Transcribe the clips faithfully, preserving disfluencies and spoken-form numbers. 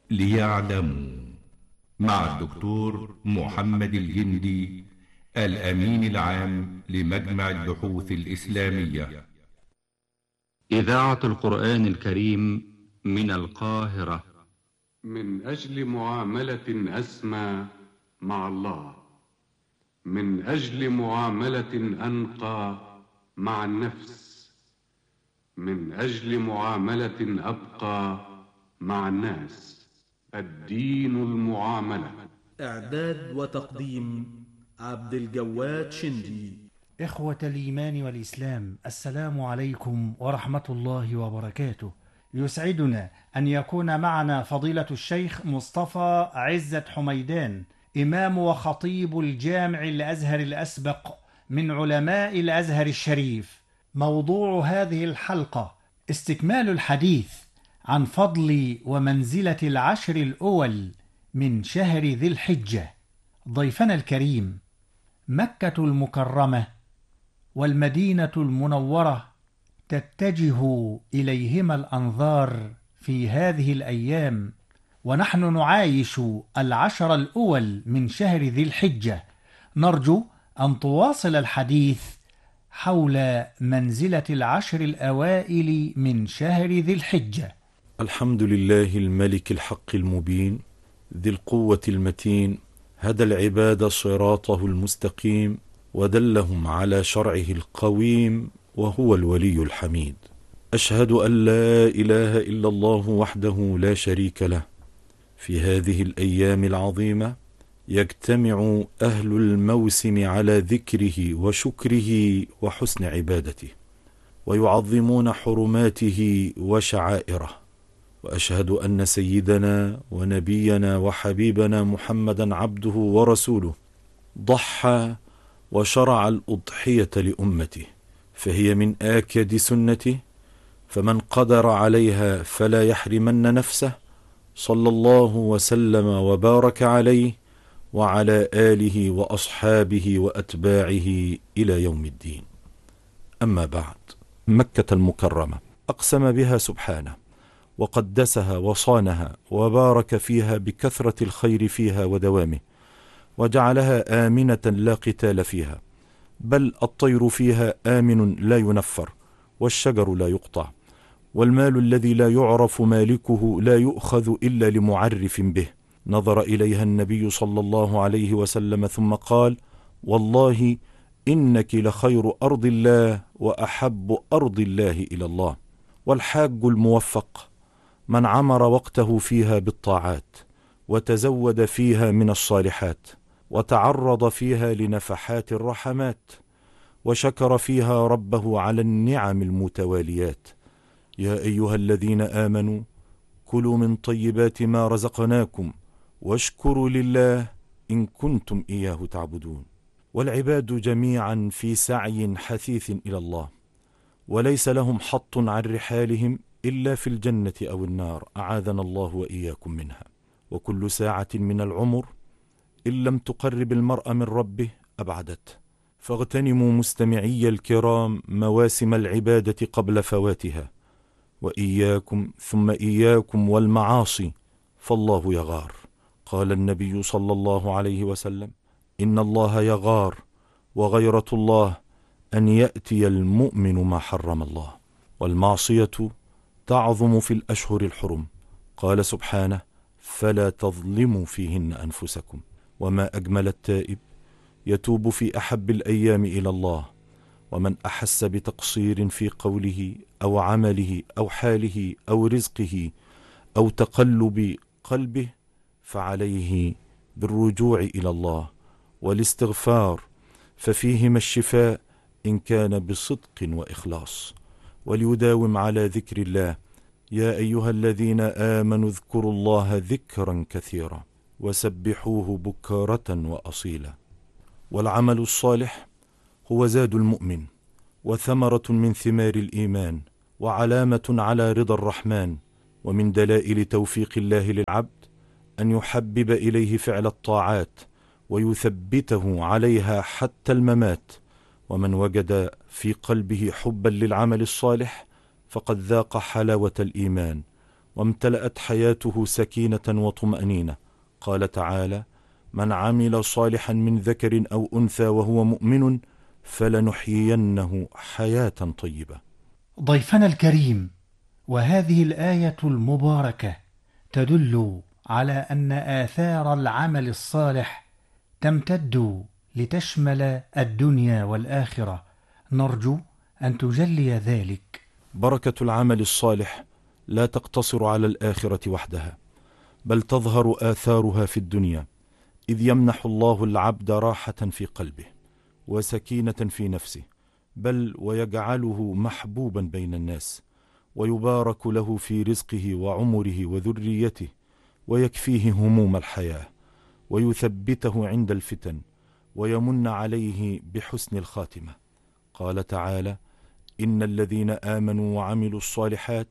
ليعلموا، مع الدكتور محمد الجندي، الأمين العام لمجمع البحوث الإسلامية. إذاعة القرآن الكريم من القاهرة. من أجل معاملة أسمى مع الله، من أجل معاملة أنقى مع النفس، من أجل معاملة أبقى مع الناس. الدين المعاملة. إعداد وتقديم عبد الجواد شندي. إخوة الإيمان والإسلام، السلام عليكم ورحمة الله وبركاته. يسعدنا أن يكون معنا فضيلة الشيخ مصطفى عزت حميدان، إمام وخطيب الجامع الأزهر الأسبق من علماء الأزهر الشريف. موضوع هذه الحلقة استكمال الحديث عن فضل ومنزلة العشر الأول من شهر ذي الحجة. ضيفنا الكريم، مكة المكرمة والمدينة المنورة تتجه إليهما الأنظار في هذه الأيام، ونحن نعايش العشر الأول من شهر ذي الحجة. نرجو أن تواصل الحديث حول منزلة العشر الأوائل من شهر ذي الحجة. الحمد لله الملك الحق المبين ذي القوة المتين، هدى العباد صراطه المستقيم، ودلهم على شرعه القويم، وهو الولي الحميد. أشهد أن لا إله إلا الله وحده لا شريك له. في هذه الأيام العظيمة يجتمع أهل الموسم على ذكره وشكره وحسن عبادته، ويعظمون حرماته وشعائره. وأشهد أن سيدنا ونبينا وحبيبنا محمدا عبده ورسوله ضحى وشرع الأضحية لأمته، فهي من آكد سنته، فمن قدر عليها فلا يحرمن نفسه. صلى الله وسلم وبارك عليه وعلى آله وأصحابه وأتباعه إلى يوم الدين. أما بعد، مكة المكرمة أقسم بها سبحانه وقدسها وصانها وبارك فيها بكثرة الخير فيها ودوامه، وجعلها آمنة لا قتال فيها، بل الطير فيها آمن لا ينفر، والشجر لا يقطع، والمال الذي لا يعرف مالكه لا يؤخذ إلا لمعرف به. نظر إليها النبي صلى الله عليه وسلم ثم قال: والله إنك لخير أرض الله وأحب أرض الله إلى الله. والحاج الموفق من عمر وقته فيها بالطاعات، وتزود فيها من الصالحات، وتعرض فيها لنفحات الرحمات، وشكر فيها ربه على النعم المتواليات. يا أيها الذين آمنوا كلوا من طيبات ما رزقناكم واشكروا لله إن كنتم إياه تعبدون. والعباد جميعا في سعي حثيث إلى الله، وليس لهم حط عن رحالهم إلا في الجنة أو النار، أعاذنا الله وإياكم منها. وكل ساعة من العمر إن لم تقرب المرء من ربه أبعدته. فاغتنموا مستمعي الكرام مواسم العبادة قبل فواتها، وإياكم ثم إياكم والمعاصي فالله يغار. قال النبي صلى الله عليه وسلم: إن الله يغار، وغيرة الله أن يأتي المؤمن ما حرم الله. والمعصية تعظم في الأشهر الحرم. قال سبحانه: فلا تظلموا فيهن أنفسكم. وما أجمل التائب يتوب في أحب الأيام إلى الله. ومن أحس بتقصير في قوله أو عمله أو حاله أو رزقه أو تقلب قلبه فعليه بالرجوع إلى الله والاستغفار، ففيهما الشفاء إن كان بصدق وإخلاص. وليداوم على ذكر الله. يا أيها الذين آمنوا اذكروا الله ذكرا كثيرا وسبحوه بكرة وأصيلا. والعمل الصالح هو زاد المؤمن، وثمرة من ثمار الإيمان، وعلامة على رضا الرحمن. ومن دلائل توفيق الله للعبد أن يحبب إليه فعل الطاعات ويثبته عليها حتى الممات. ومن وجد في قلبه حبا للعمل الصالح فقد ذاق حلاوة الإيمان، وامتلأت حياته سكينة وطمأنينة. قال تعالى: من عمل صالحا من ذكر أو أنثى وهو مؤمن فلنحيينه حياة طيبة. ضيفنا الكريم، وهذه الآية المباركة تدل على أن آثار العمل الصالح تمتد لتشمل الدنيا والآخرة، نرجو أن تجلي ذلك. بركة العمل الصالح لا تقتصر على الآخرة وحدها، بل تظهر آثارها في الدنيا، إذ يمنح الله العبد راحة في قلبه وسكينة في نفسه، بل ويجعله محبوبا بين الناس، ويبارك له في رزقه وعمره وذريته، ويكفيه هموم الحياة، ويثبته عند الفتن، ويمن عليه بحسن الخاتمة. قال تعالى: إن الذين آمنوا وعملوا الصالحات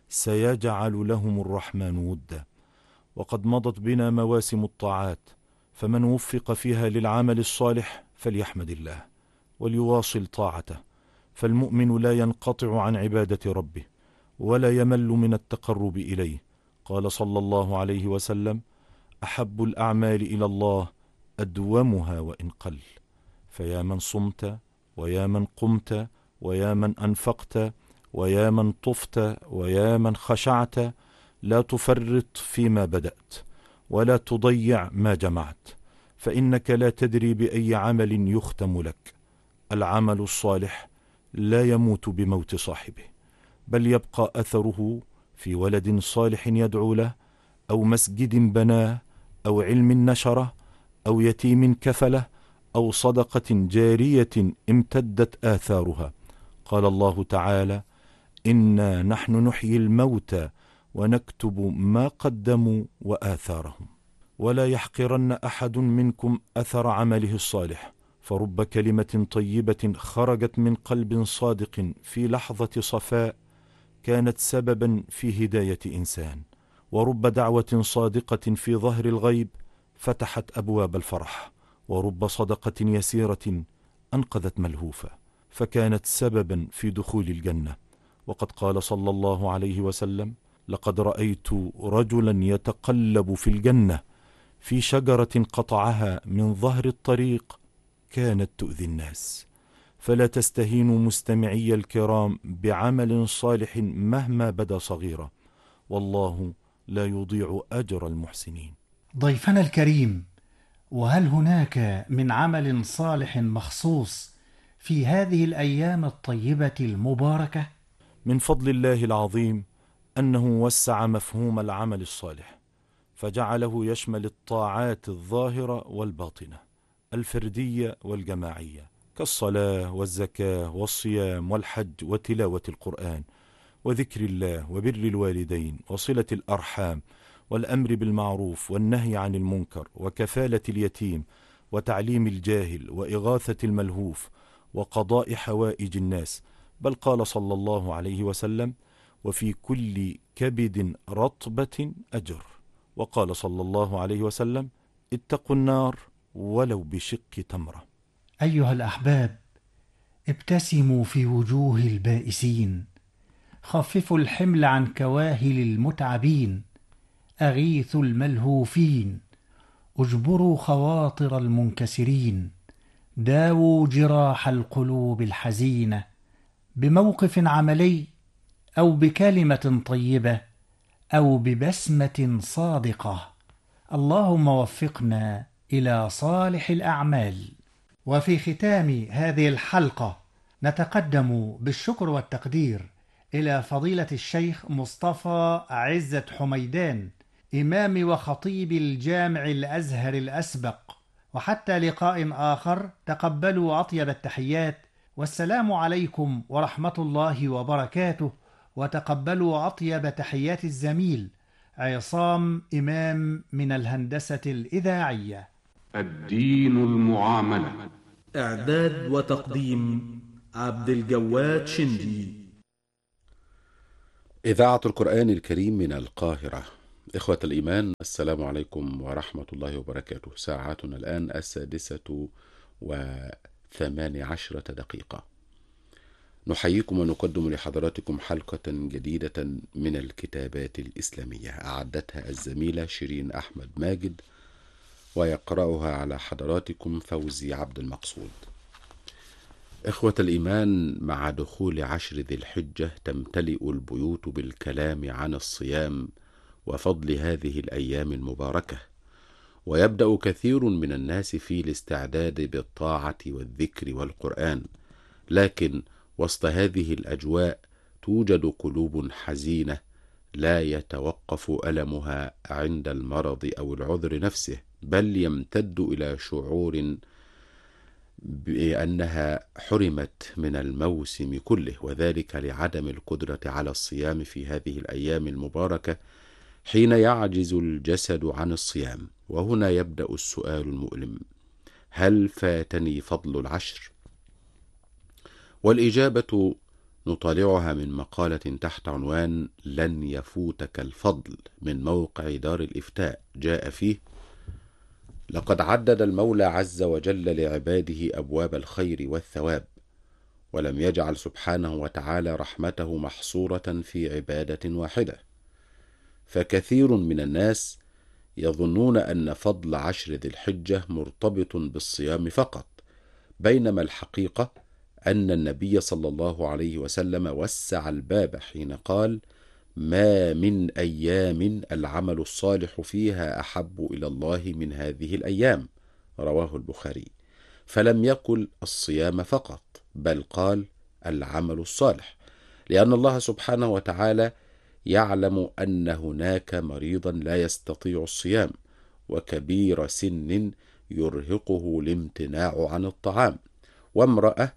سيجعل لهم الرحمن ودا. وقد مضت بنا مواسم الطاعات، فمن وفق فيها للعمل الصالح فليحمد الله وليواصل طاعته، فالمؤمن لا ينقطع عن عبادة ربه ولا يمل من التقرب إليه. قال صلى الله عليه وسلم: أحب الأعمال إلى الله أدومها وإن قل. فيا من صمت، ويا من قمت، ويا من أنفقت، ويا من طفت، ويا من خشعت، لا تفرط فيما بدأت، ولا تضيع ما جمعت، فإنك لا تدري بأي عمل يختم لك. العمل الصالح لا يموت بموت صاحبه، بل يبقى أثره في ولد صالح يدعو له، أو مسجد بناه، أو علم نشره، أو يتيم كفله، أو صدقة جارية امتدت آثارها. قال الله تعالى: إنا نحن نحيي الموتى ونكتب ما قدموا وآثارهم. ولا يحقرن أحد منكم أثر عمله الصالح، فرب كلمة طيبة خرجت من قلب صادق في لحظة صفاء كانت سببا في هداية إنسان، ورب دعوة صادقة في ظهر الغيب فتحت أبواب الفرح، ورب صدقة يسيرة أنقذت ملهوفا فكانت سببا في دخول الجنة. وقد قال صلى الله عليه وسلم: لقد رأيت رجلا يتقلب في الجنة في شجرة قطعها من ظهر الطريق كانت تؤذي الناس. فلا تستهينوا مستمعي الكرام بعمل صالح مهما بدا صغيرا، والله لا يضيع أجر المحسنين. ضيفنا الكريم، وهل هناك من عمل صالح مخصوص في هذه الأيام الطيبة المباركة؟ من فضل الله العظيم أنه وسع مفهوم العمل الصالح، فجعله يشمل الطاعات الظاهرة والباطنة، الفردية والجماعية، كالصلاة والزكاة والصيام والحج وتلاوة القرآن وذكر الله وبر الوالدين وصلة الأرحام والأمر بالمعروف والنهي عن المنكر وكفالة اليتيم وتعليم الجاهل وإغاثة الملهوف وقضاء حوائج الناس. بل قال صلى الله عليه وسلم: وفي كل كبد رطبة أجر. وقال صلى الله عليه وسلم: اتقوا النار ولو بشق تمرة. أيها الأحباب، ابتسموا في وجوه البائسين، خففوا الحمل عن كواهل المتعبين، أغيثوا الملهوفين، اجبروا خواطر المنكسرين، داووا جراح القلوب الحزينة بموقف عملي أو بكلمة طيبة أو ببسمة صادقة. اللهم وفقنا إلى صالح الأعمال. وفي ختام هذه الحلقة نتقدم بالشكر والتقدير إلى فضيلة الشيخ مصطفى عزت حميدان، إمام وخطيب الجامع الأزهر الأسبق. وحتى لقاء آخر، تقبلوا أطيب التحيات، والسلام عليكم ورحمة الله وبركاته. وتقبلوا أطيب تحيات الزميل عصام إمام من الهندسة الإذاعية. الدين المعاملة. إعداد وتقديم عبد الجواد شندي. إذاعة القرآن الكريم من القاهرة. إخوة الإيمان، السلام عليكم ورحمة الله وبركاته. ساعتنا الآن السادسة وثمان عشرة دقيقة. نحييكم ونقدم لحضراتكم حلقة جديدة من الكتابات الإسلامية، أعدتها الزميلة شيرين أحمد ماجد، ويقرأها على حضراتكم فوزي عبد المقصود. إخوة الإيمان، مع دخول عشر ذي الحجة تمتلئ البيوت بالكلام عن الصيام وفضل هذه الأيام المباركة، ويبدأ كثير من الناس في الاستعداد بالطاعة والذكر والقرآن، لكن وسط هذه الأجواء توجد قلوب حزينة لا يتوقف ألمها عند المرض أو العذر نفسه، بل يمتد إلى شعور بأنها حرمت من الموسم كله، وذلك لعدم القدرة على الصيام في هذه الأيام المباركة حين يعجز الجسد عن الصيام. وهنا يبدأ السؤال المؤلم: هل فاتني فضل العشر؟ والإجابة نطالعها من مقالة تحت عنوان لن يفوتك الفضل من موقع دار الإفتاء، جاء فيه: لقد عدد المولى عز وجل لعباده أبواب الخير والثواب، ولم يجعل سبحانه وتعالى رحمته محصورة في عبادة واحدة، فكثير من الناس يظنون أن فضل عشر ذي الحجة مرتبط بالصيام فقط، بينما الحقيقة أن النبي صلى الله عليه وسلم وسع الباب حين قال: ما من أيام العمل الصالح فيها أحب إلى الله من هذه الأيام، رواه البخاري. فلم يقل الصيام فقط، بل قال العمل الصالح، لأن الله سبحانه وتعالى يعلم أن هناك مريضا لا يستطيع الصيام، وكبير سن يرهقه الامتناع عن الطعام، وامرأة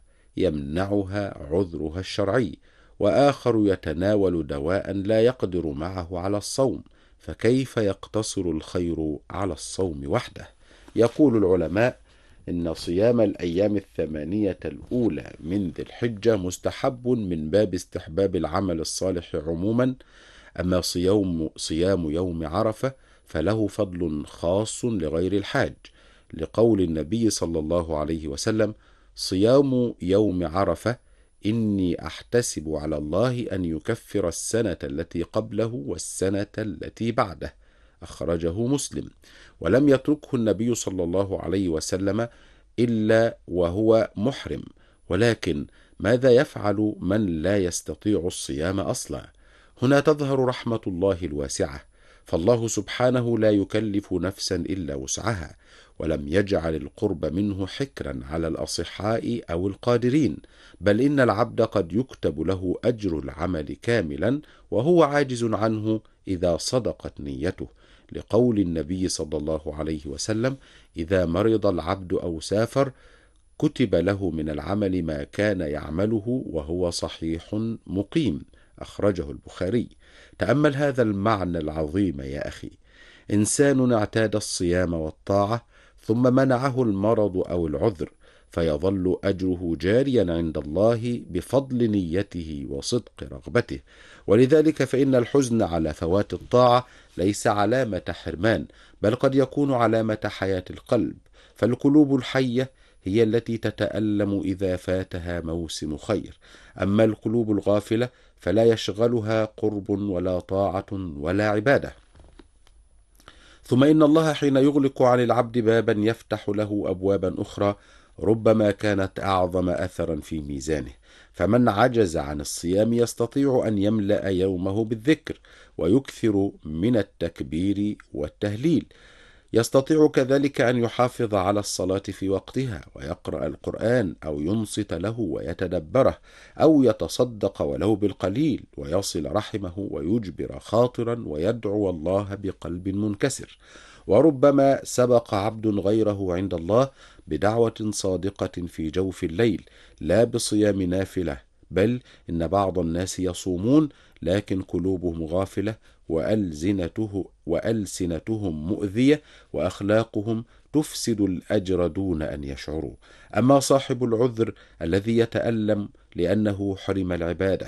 يمنعها عذرها الشرعي، وآخر يتناول دواء لا يقدر معه على الصوم، فكيف يقتصر الخير على الصوم وحده؟ يقول العلماء إن صيام الأيام الثمانية الأولى من ذي الحجة مستحب من باب استحباب العمل الصالح عموما، أما صيام, صيام يوم عرفة فله فضل خاص لغير الحاج، لقول النبي صلى الله عليه وسلم: صيام يوم عرفة إني أحتسب على الله أن يكفر السنة التي قبله والسنة التي بعده، أخرجه مسلم. ولم يتركه النبي صلى الله عليه وسلم إلا وهو محرم، ولكن ماذا يفعل من لا يستطيع الصيام أصلا؟ هنا تظهر رحمة الله الواسعة، فالله سبحانه لا يكلف نفسا إلا وسعها، ولم يجعل القرب منه حكرا على الأصحاء أو القادرين، بل إن العبد قد يكتب له أجر العمل كاملا وهو عاجز عنه إذا صدقت نيته، لقول النبي صلى الله عليه وسلم: إذا مرض العبد أو سافر كتب له من العمل ما كان يعمله وهو صحيح مقيم، أخرجه البخاري. تأمل هذا المعنى العظيم يا أخي: إنسان اعتاد الصيام والطاعة ثم منعه المرض أو العذر، فيظل أجره جاريا عند الله بفضل نيته وصدق رغبته. ولذلك فإن الحزن على فوات الطاعة ليس علامة حرمان، بل قد يكون علامة حياة القلب، فالقلوب الحية هي التي تتألم إذا فاتها موسم خير، أما القلوب الغافلة فلا يشغلها قرب ولا طاعة ولا عبادة. ثم إن الله حين يغلق عن العبد بابا يفتح له أبوابا أخرى ربما كانت أعظم أثرا في ميزانه، فمن عجز عن الصيام يستطيع أن يملأ يومه بالذكر ويكثر من التكبير والتهليل، يستطيع كذلك أن يحافظ على الصلاة في وقتها ويقرأ القرآن أو ينصت له ويتدبره، أو يتصدق ولو بالقليل ويصل رحمه ويجبر خاطرا ويدعو الله بقلب منكسر. وربما سبق عبد غيره عند الله بدعوة صادقة في جوف الليل، لا بصيام نافلة، بل إن بعض الناس يصومون لكن قلوبهم غافلة وألزنته وألسنتهم مؤذية وأخلاقهم تفسد الأجر دون أن يشعروا. أما صاحب العذر الذي يتألم لأنه حرم العبادة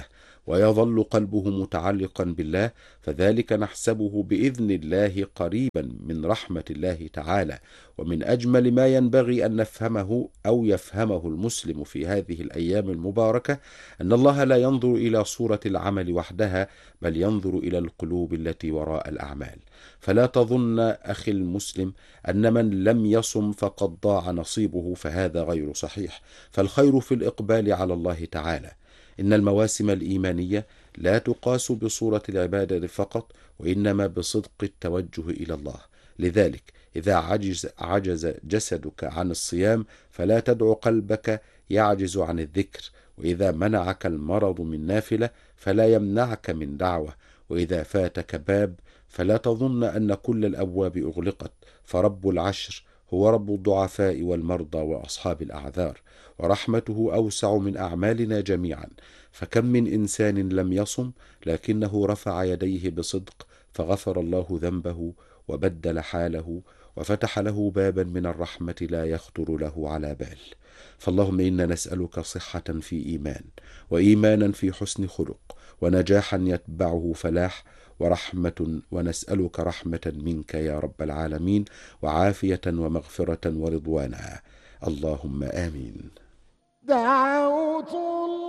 ويظل قلبه متعلقا بالله، فذلك نحسبه بإذن الله قريبا من رحمة الله تعالى. ومن أجمل ما ينبغي أن نفهمه أو يفهمه المسلم في هذه الأيام المباركة أن الله لا ينظر إلى صورة العمل وحدها، بل ينظر إلى القلوب التي وراء الأعمال. فلا تظن أخي المسلم أن من لم يصم فقد ضاع نصيبه، فهذا غير صحيح، فالخير في الإقبال على الله تعالى. إن المواسم الإيمانية لا تقاس بصورة العبادة فقط، وإنما بصدق التوجه إلى الله. لذلك إذا عجز, عجز جسدك عن الصيام فلا تدع قلبك يعجز عن الذكر، وإذا منعك المرض من نافلة فلا يمنعك من دعوة، وإذا فاتك باب فلا تظن أن كل الأبواب أغلقت، فرب العشر هو رب الضعفاء والمرضى وأصحاب الأعذار، ورحمته أوسع من أعمالنا جميعا. فكم من إنسان لم يصم لكنه رفع يديه بصدق فغفر الله ذنبه وبدل حاله وفتح له بابا من الرحمة لا يخطر له على بال. فاللهم إنا نسألك صحة في إيمان، وإيمانا في حسن خلق، ونجاحا يتبعه فلاح، ورحمة ونسألك رحمة منك يا رب العالمين، وعافية ومغفرة ورضوانا. اللهم آمين. دعوت الله